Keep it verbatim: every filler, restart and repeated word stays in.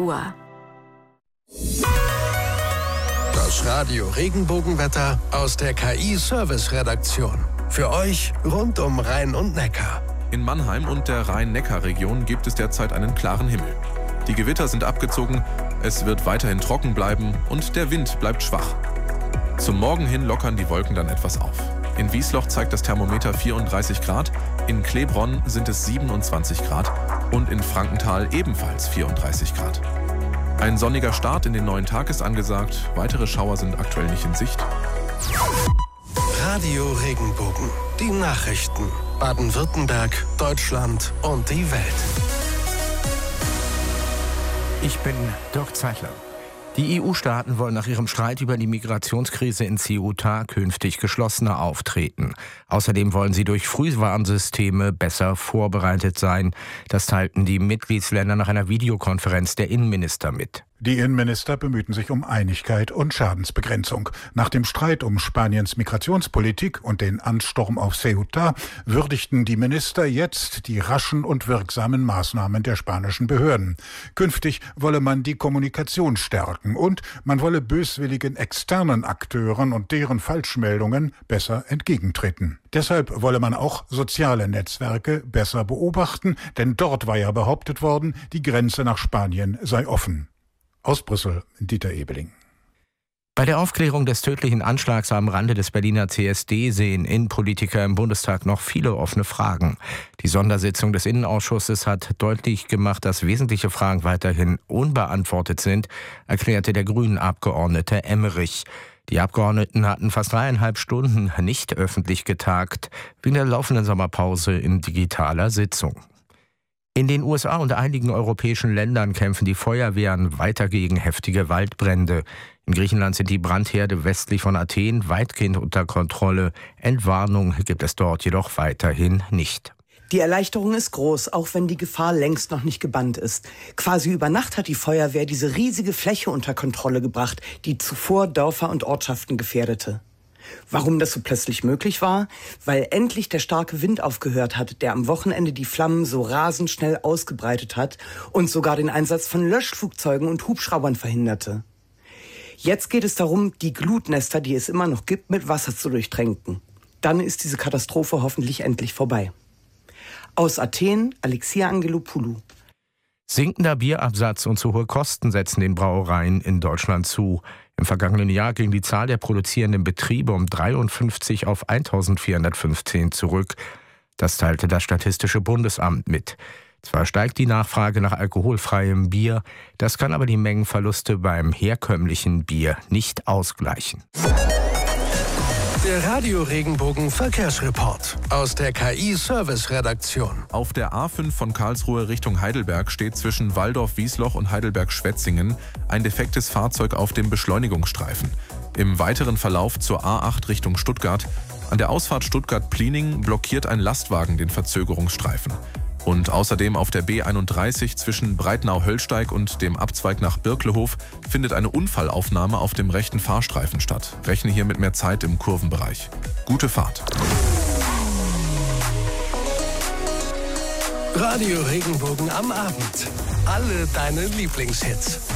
Uhr. Das Radio Regenbogenwetter aus der K I-Service-Redaktion. Für euch rund um Rhein und Neckar. In Mannheim und der Rhein-Neckar-Region gibt es derzeit einen klaren Himmel. Die Gewitter sind abgezogen, es wird weiterhin trocken bleiben und der Wind bleibt schwach. Zum Morgen hin lockern die Wolken dann etwas auf. In Wiesloch zeigt das Thermometer vierunddreißig Grad, in Klebronn sind es siebenundzwanzig Grad und in Frankenthal ebenfalls vierunddreißig Grad. Ein sonniger Start in den neuen Tag ist angesagt, weitere Schauer sind aktuell nicht in Sicht. Radio Regenbogen, die Nachrichten. Baden-Württemberg, Deutschland und die Welt. Ich bin Dirk Zeitler. Die E U-Staaten wollen nach ihrem Streit über die Migrationskrise in Ceuta künftig geschlossener auftreten. Außerdem wollen sie durch Frühwarnsysteme besser vorbereitet sein. Das teilten die Mitgliedsländer nach einer Videokonferenz der Innenminister mit. Die Innenminister bemühten sich um Einigkeit und Schadensbegrenzung. Nach dem Streit um Spaniens Migrationspolitik und den Ansturm auf Ceuta würdigten die Minister jetzt die raschen und wirksamen Maßnahmen der spanischen Behörden. Künftig wolle man die Kommunikation stärken und man wolle böswilligen externen Akteuren und deren Falschmeldungen besser entgegentreten. Deshalb wolle man auch soziale Netzwerke besser beobachten, denn dort war ja behauptet worden, die Grenze nach Spanien sei offen. Aus Brüssel, Dieter Ebeling. Bei der Aufklärung des tödlichen Anschlags am Rande des Berliner C S D sehen Innenpolitiker im Bundestag noch viele offene Fragen. Die Sondersitzung des Innenausschusses hat deutlich gemacht, dass wesentliche Fragen weiterhin unbeantwortet sind, erklärte der Grünen-Abgeordnete Emmerich. Die Abgeordneten hatten fast dreieinhalb Stunden nicht öffentlich getagt, wegen der laufenden Sommerpause in digitaler Sitzung. In den U S A und einigen europäischen Ländern kämpfen die Feuerwehren weiter gegen heftige Waldbrände. In Griechenland sind die Brandherde westlich von Athen weitgehend unter Kontrolle. Entwarnung gibt es dort jedoch weiterhin nicht. Die Erleichterung ist groß, auch wenn die Gefahr längst noch nicht gebannt ist. Quasi über Nacht hat die Feuerwehr diese riesige Fläche unter Kontrolle gebracht, die zuvor Dörfer und Ortschaften gefährdete. Warum das so plötzlich möglich war? Weil endlich der starke Wind aufgehört hat, der am Wochenende die Flammen so rasend schnell ausgebreitet hat und sogar den Einsatz von Löschflugzeugen und Hubschraubern verhinderte. Jetzt geht es darum, die Glutnester, die es immer noch gibt, mit Wasser zu durchtränken. Dann ist diese Katastrophe hoffentlich endlich vorbei. Aus Athen, Alexia Angelopoulou. Sinkender Bierabsatz und zu hohe Kosten setzen den Brauereien in Deutschland zu. Im vergangenen Jahr ging die Zahl der produzierenden Betriebe um dreiundfünfzig auf eintausendvierhundertfünfzehn zurück. Das teilte das Statistische Bundesamt mit. Zwar steigt die Nachfrage nach alkoholfreiem Bier, das kann aber die Mengenverluste beim herkömmlichen Bier nicht ausgleichen. Der Radio Regenbogen Verkehrsreport aus der K I-Service-Redaktion. Auf der A fünf von Karlsruhe Richtung Heidelberg steht zwischen Walldorf-Wiesloch und Heidelberg-Schwetzingen ein defektes Fahrzeug auf dem Beschleunigungsstreifen. Im weiteren Verlauf zur A acht Richtung Stuttgart, an der Ausfahrt Stuttgart-Pliening, blockiert ein Lastwagen den Verzögerungsstreifen. Und außerdem auf der B einunddreißig zwischen Breitnau-Höllsteig und dem Abzweig nach Birklehof findet eine Unfallaufnahme auf dem rechten Fahrstreifen statt. Rechne hier mit mehr Zeit im Kurvenbereich. Gute Fahrt. Radio Regenbogen am Abend. Alle deine Lieblingshits.